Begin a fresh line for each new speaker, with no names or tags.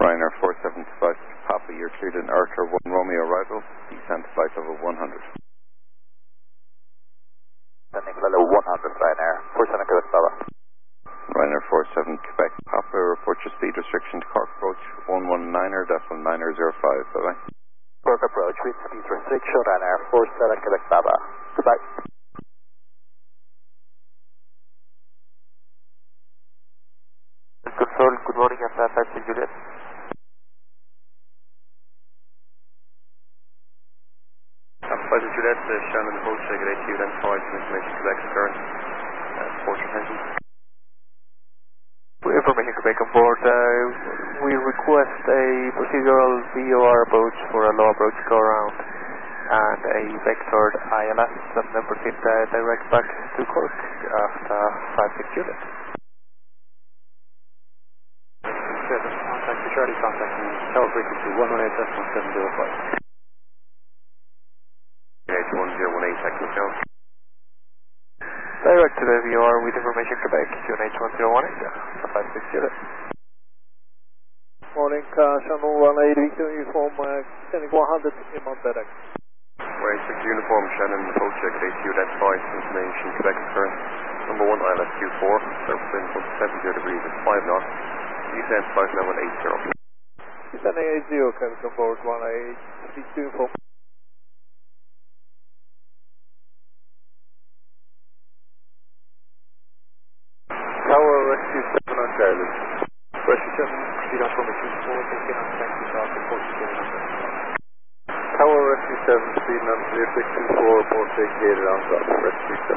Ryanair 475 Papa, you're cleared in Arthur 1 Romeo arrival, descent flight level 100.
Descending level 100, Ryanair 47 Quebec Papa.
Ryanair 47 Quebec Papa, report your speed restriction to Cork approach 119.905, bye-bye.
Cork approach with speed restriction, Ryanair 47 Quebec Papa. Goodbye. Good morning, I'm Taxi Juliet.
Pleasure Juliet, Shannon Approach, I get AQ, then 5 information Quebec current, port attention.
Information Quebec on board, we request a procedural VOR approach for a low approach go around and a vectored ILS and then proceed direct back to Cork after 56 Juliet.
Contact to Charlie, contact tower frequency 118.705.
1018, technical count.
Direct to the VOR with information Quebec, QNH1018, 56 Juliet.
Morning, Channel 180, Victor Uniform, descending 100 in Mount Bedak.
Right, 6 uniform, Shannon Approach, I get AQ, then 5 information Quebec current. Number 1 ILS Q4, surface in 70 degrees at 5 knots. Descent flight level 80.
Descending 80, Quebec on board 180, Victor Uniform.
Tower Rescue 7 on Charlie.
Rescue 7, proceed on formation 4, taking on taxi south to 47.
Tower Rescue 7, speed on 0624, port vacated on top, Rescue 7.